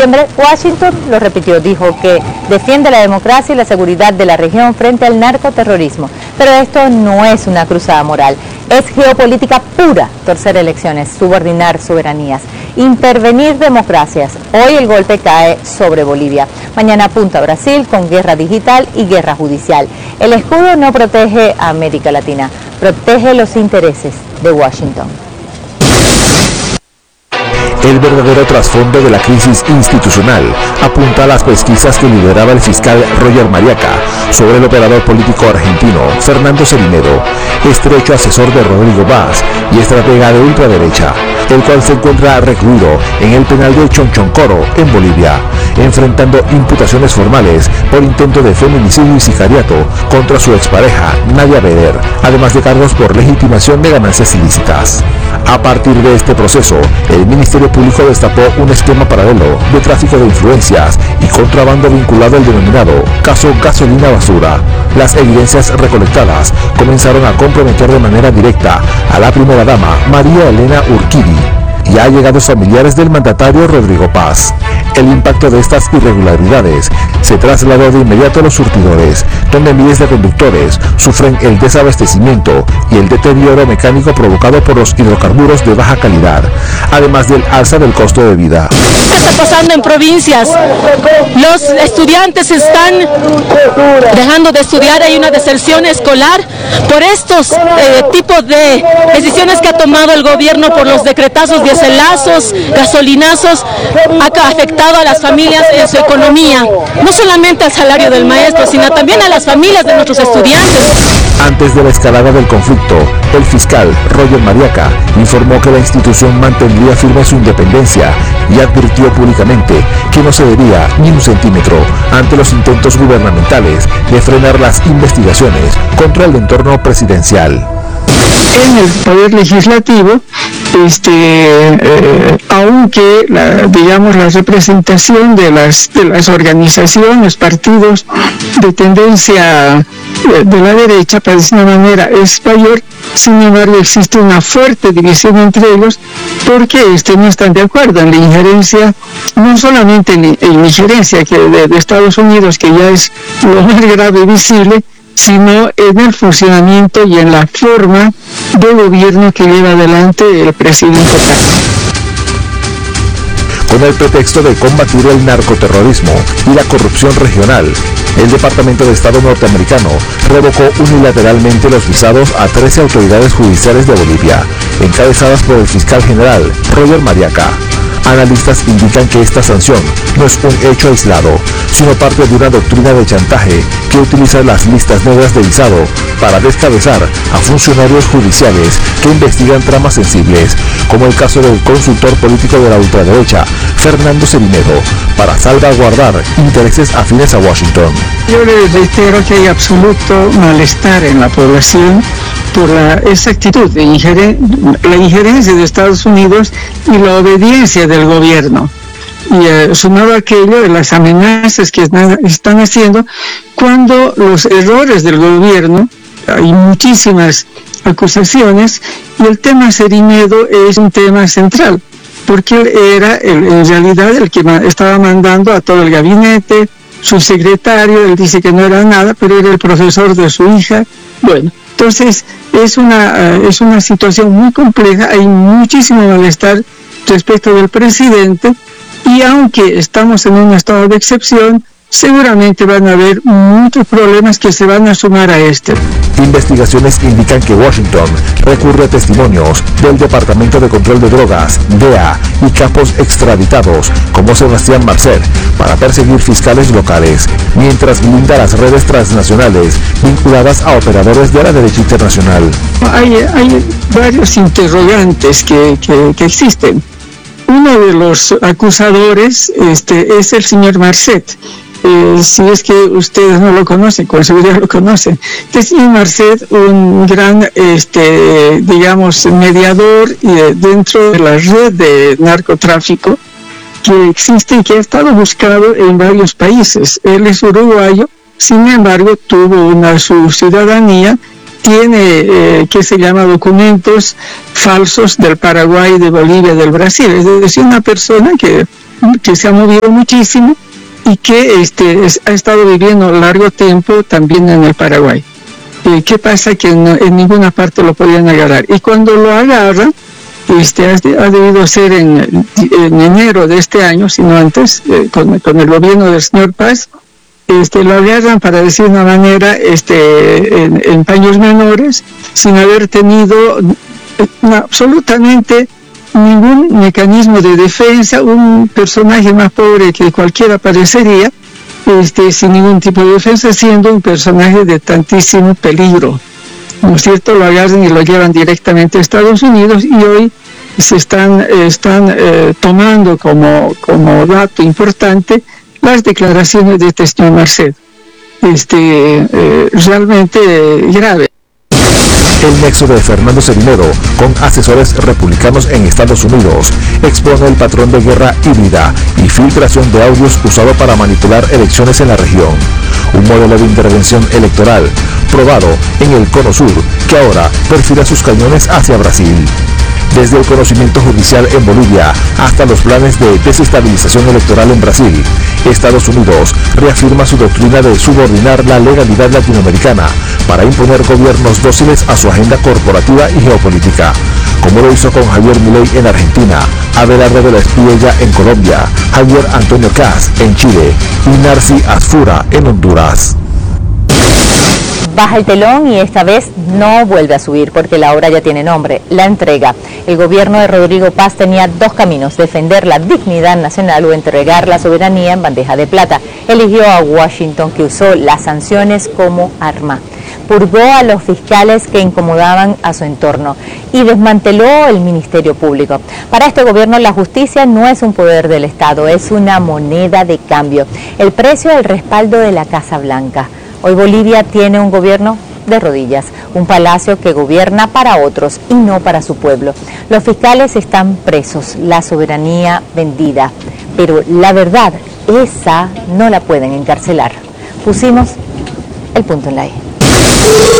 septiembre, Washington lo repitió, dijo que defiende la democracia y la seguridad de la región frente al narcoterrorismo. Pero esto no es una cruzada moral, es geopolítica pura, torcer elecciones, subordinar soberanías, intervenir democracias. Hoy el golpe cae sobre Bolivia. Mañana apunta a Brasil con guerra digital y guerra judicial. El escudo no protege a América Latina, protege los intereses de Washington. El verdadero trasfondo de la crisis institucional apunta a las pesquisas que lideraba el fiscal Roger Mariaca sobre el operador político argentino Fernando Cerinedo, estrecho asesor de Rodrigo Paz y estratega de ultraderecha, el cual se encuentra recluido en el penal de Chonchoncoro, en Bolivia, enfrentando imputaciones formales por intento de feminicidio y sicariato contra su expareja Nadia Beder, además de cargos por legitimación de ganancias ilícitas. A partir de este proceso, el Ministerio Público destapó un esquema paralelo de tráfico de influencias y contrabando vinculado al denominado caso Gasolina Basura. Las evidencias recolectadas comenzaron a comprometer de manera directa a la primera dama María Elena Urquidi y a allegados familiares del mandatario Rodrigo Paz. El impacto de estas irregularidades se trasladó de inmediato a los surtidores, donde miles de conductores sufren el desabastecimiento y el deterioro mecánico provocado por los hidrocarburos de baja calidad, además del alza del costo de vida. ¿Qué está pasando en provincias? Los estudiantes están dejando de estudiar, hay una deserción escolar por estos tipos de decisiones que ha tomado el gobierno por los decretazos, dieselazos, gasolinazos, ha afectado a las familias en su economía, no solamente al salario del maestro, sino también a las familias de nuestros estudiantes. Antes de la escalada del conflicto, el fiscal Roger Mariaca informó que la institución mantendría firme su independencia y advirtió públicamente que no cedería ni un centímetro ante los intentos gubernamentales de frenar las investigaciones contra el entorno presidencial. En el poder legislativo, aunque la representación de las organizaciones, partidos de tendencia de la derecha, para decir de una manera, es mayor, sin embargo existe una fuerte división entre ellos porque no están de acuerdo en la injerencia, no solamente en la injerencia de Estados Unidos, que ya es lo más grave y visible, sino en el funcionamiento y en la forma de gobierno que lleva adelante el presidente. Con el pretexto de combatir el narcoterrorismo y la corrupción regional, el Departamento de Estado norteamericano revocó unilateralmente los visados a 13 autoridades judiciales de Bolivia, encabezadas por el fiscal general Roger Mariaca. Analistas indican que esta sanción no es un hecho aislado, sino parte de una doctrina de chantaje que utiliza las listas negras de visado para descabezar a funcionarios judiciales que investigan tramas sensibles, como el caso del consultor político de la ultraderecha, Fernando Cerinedo, para salvaguardar intereses afines a Washington. Yo les reitero que hay absoluto malestar en la población por esa actitud de la injerencia de Estados Unidos y la obediencia del gobierno. Y sumado a aquello de las amenazas que están haciendo, cuando los errores del gobierno, hay muchísimas acusaciones, y el tema Cerinedo es un tema central, porque él era en realidad el que estaba mandando a todo el gabinete, su secretario, él dice que no era nada, pero era el profesor de su hija. Bueno, entonces es una situación muy compleja, hay muchísimo malestar respecto del presidente, y aunque estamos en un estado de excepción, seguramente van a haber muchos problemas que se van a sumar a este. Investigaciones indican que Washington recurre a testimonios del Departamento de Control de Drogas, DEA, y capos extraditados como Sebastián Marcet para perseguir fiscales locales, mientras blinda las redes transnacionales vinculadas a operadores de la derecha internacional. Hay varios interrogantes que existen. Uno de los acusadores es el señor Marcet. Si es que ustedes no lo conocen, con seguridad lo conocen. El señor Marcet, un gran, digamos, mediador dentro de la red de narcotráfico que existe y que ha estado buscado en varios países. Él es uruguayo, sin embargo, tuvo su ciudadanía, tiene, que se llama documentos falsos del Paraguay, de Bolivia, del Brasil. Es decir, una persona que que se ha movido muchísimo y que ha estado viviendo largo tiempo también en el Paraguay. ¿Qué pasa? Que en ninguna parte lo podían agarrar. Y cuando lo agarran, ha debido ser en enero de este año, sino antes, con el gobierno del señor Paz, lo agarran, para decir de una manera, en paños menores, sin haber tenido absolutamente ningún mecanismo de defensa, un personaje más pobre que cualquiera parecería, sin ningún tipo de defensa, siendo un personaje de tantísimo peligro. ¿No es cierto? Lo agarran y lo llevan directamente a Estados Unidos, y hoy se están tomando como dato importante las declaraciones de este señor Marcet. Realmente grave. El nexo de Fernando Serinero con asesores republicanos en Estados Unidos expone el patrón de guerra híbrida y filtración de audios usado para manipular elecciones en la región. Un modelo de intervención electoral probado en el Cono Sur, que ahora perfila sus cañones hacia Brasil. Desde el conocimiento judicial en Bolivia hasta los planes de desestabilización electoral en Brasil, Estados Unidos reafirma su doctrina de subordinar la legalidad latinoamericana para imponer gobiernos dóciles a su agenda corporativa y geopolítica, como lo hizo con Javier Milei en Argentina, Abelardo de la Espriella en Colombia, Javier Antonio Kast en Chile y Narci Asfura en Honduras. Baja el telón y esta vez no vuelve a subir, porque la obra ya tiene nombre: la entrega. El gobierno de Rodrigo Paz tenía dos caminos: defender la dignidad nacional o entregar la soberanía en bandeja de plata. Eligió a Washington, que usó las sanciones como arma. Purgó a los fiscales que incomodaban a su entorno y desmanteló el Ministerio Público. Para este gobierno, la justicia no es un poder del Estado, es una moneda de cambio, el precio del respaldo de la Casa Blanca. Hoy Bolivia tiene un gobierno de rodillas, un palacio que gobierna para otros y no para su pueblo. Los fiscales están presos, la soberanía vendida, pero la verdad, esa no la pueden encarcelar. Pusimos el punto en la I.